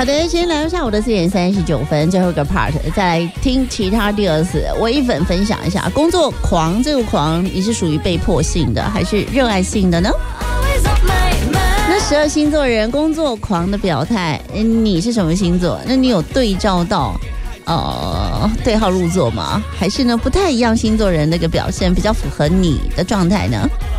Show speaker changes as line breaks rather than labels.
的，今天来到下午的4:39，最后一个 part， 再来听其他第二次。我一粉分享一下，工作狂这个狂，你是属于被迫性的还是热爱性的呢？那12星座人工作狂的表态，你是什么星座？那你有对照到对号入座吗？还是呢不太一样星座人那个表现比较符合你的状态呢？